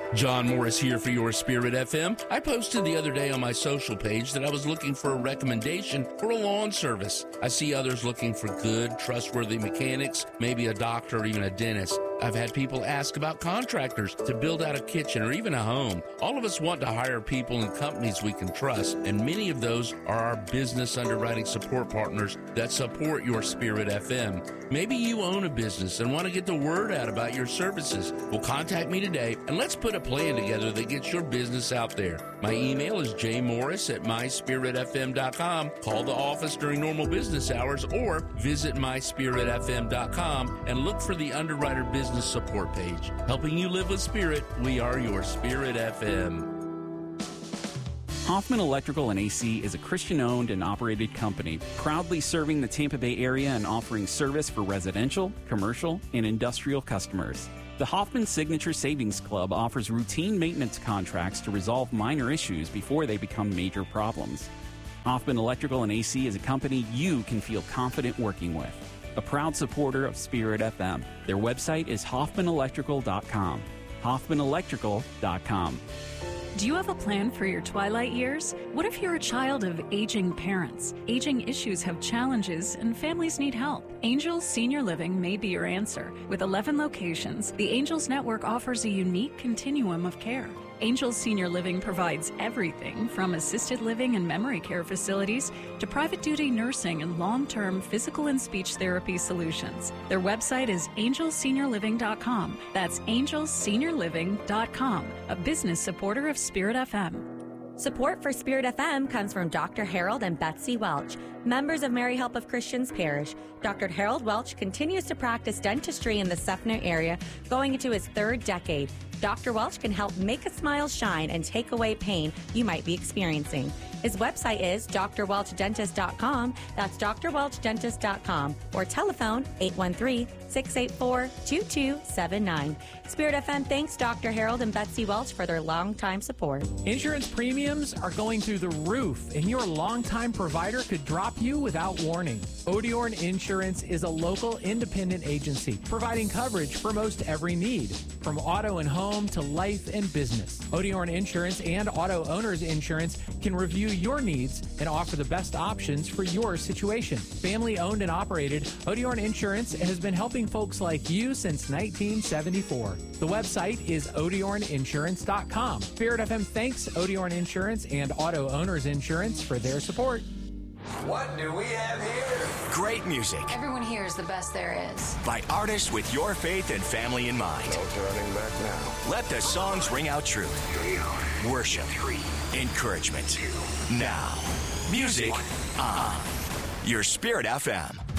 John Morris here for Your Spirit FM. I posted the other day on my social page that I was looking for a recommendation for a lawn service. I see others looking for good, trustworthy mechanics, maybe a doctor or even a dentist. I've had people ask about contractors to build out a kitchen or even a home. All of us want to hire people and companies we can trust, and many of those are our business underwriting support partners that support Your Spirit FM. Maybe you own a business and want to get the word out about your services. Well, contact me today, and let's put a plan together that gets your business out there. My email is jmorris@myspiritfm.com. Call the office during normal business hours or visit myspiritfm.com and look for the underwriter business support page. Helping you live with spirit, we are Your Spirit FM. Hoffman Electrical and AC is a Christian-owned and operated company, proudly serving the Tampa Bay area and offering service for residential, commercial, and industrial customers. The Hoffman Signature Savings Club offers routine maintenance contracts to resolve minor issues before they become major problems. Hoffman Electrical and AC is a company you can feel confident working with. A proud supporter of Spirit FM. Their website is hoffmanelectrical.com. hoffmanelectrical.com. Do you have a plan for your twilight years? What if you're a child of aging parents? Aging issues have challenges and families need help. Angels Senior Living may be your answer. With 11 locations, the Angels Network offers a unique continuum of care. Angels Senior Living provides everything from assisted living and memory care facilities to private duty nursing and long-term physical and speech therapy solutions. Their website is angelseniorliving.com. That's angelseniorliving.com, a business supporter of Spirit FM. Support for Spirit FM comes from Dr. Harold and Betsy Welch, members of Mary Help of Christians Parish. Dr. Harold Welch continues to practice dentistry in the Seffner area, going into his third decade. Dr. Welch can help make a smile shine and take away pain you might be experiencing. His website is drwelchdentist.com. That's drwelchdentist.com. Or telephone 813-684-2279. Spirit FM thanks Dr. Harold and Betsy Welch for their longtime support. Insurance premiums are going through the roof, and your longtime provider could drop you without warning. Odiorn Insurance is a local independent agency providing coverage for most every need, from auto and home to life and business. Odiorn Insurance and Auto Owners Insurance can review your needs and offer the best options for your situation. Family owned and operated, Odiorn Insurance has been helping folks like you since 1974. The website is odiorninsurance.com. Spirit FM thanks Odiorn Insurance and Auto Owners Insurance for their support. What do we have here? Great music. Everyone here is the best there is. By artists with your faith and family in mind. No turning back now. Let the songs ring out truth. Worship. Encouragement. Now. Music on. Your Spirit FM.